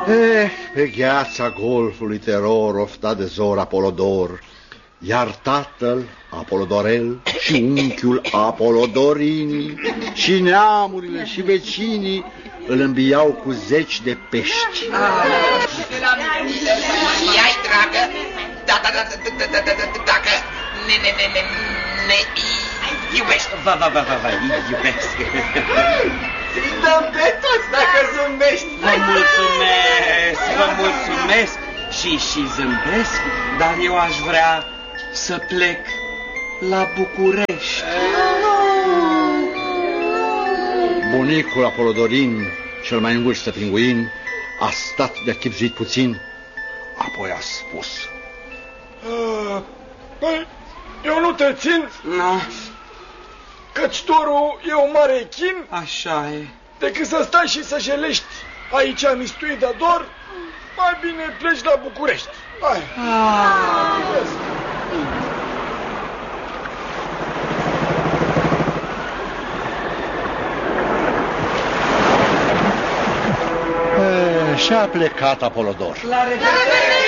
Pe gheața golfului teror ofta de zor Apolodor, iar tatăl Apolodorel și unchiul Apolodorini și neamurile și vecinii îl îmbiau cu 10 de pești. Ia-i, dragă, dacă ne iubești. Vă iubesc. Îi dăm pe toți dacă zâmbești. Vă mulțumesc și zâmbesc, dar eu aș vrea să plec la București. Bunicul Apolodorin, cel mai în vârstă pinguin, a stat de-a chibzuit puțin, apoi a spus: Păi, eu nu te țin, No, căci torul e o mare chin, așa e. decât să stai și să jelești aici mistuit de dor, mai bine pleci la București. Hai. Și-a plecat Apolodor. La revedere!